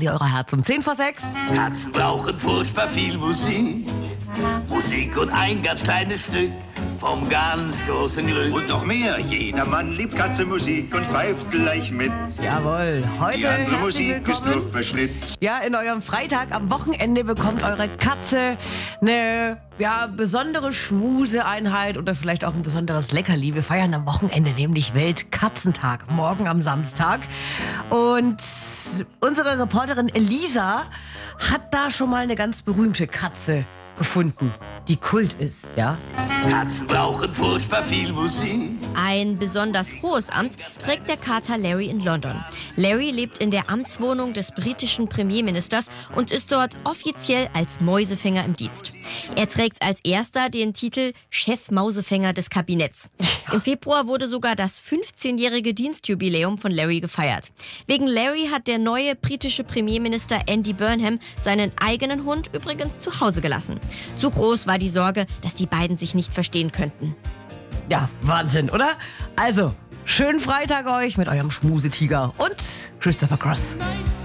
Radio eurer Herz um 6:10. Katzen brauchen furchtbar viel Musik. Musik und ein ganz kleines Stück vom ganz großen Glück. Und noch mehr, jedermann liebt Katzenmusik und pfeift gleich mit. Jawohl, heute Die andere herzlich Musik ist nur willkommen. Verschnitt. Ja, in eurem Freitag am Wochenende bekommt eure Katze eine besondere Schmuseeinheit oder vielleicht auch ein besonderes Leckerli. Wir feiern am Wochenende nämlich Weltkatzentag, morgen am Samstag. Und unsere Reporterin Elisa hat da schon mal eine ganz berühmte Katze gefunden, die Kult ist, ja? Katzen brauchen furchtbar viel Musik. Ein besonders hohes Amt trägt der Kater Larry in London. Larry lebt in der Amtswohnung des britischen Premierministers und ist dort offiziell als Mäusefänger im Dienst. Er trägt als erster den Titel Chef-Mausefänger des Kabinetts. Im Februar wurde sogar das 15-jährige Dienstjubiläum von Larry gefeiert. Wegen Larry hat der neue britische Premierminister Andy Burnham seinen eigenen Hund übrigens zu Hause gelassen. Zu groß war die Sorge, dass die beiden sich nicht verstehen könnten. Ja, Wahnsinn, oder? Also, schönen Freitag euch mit eurem Schmusetiger und Christopher Cross.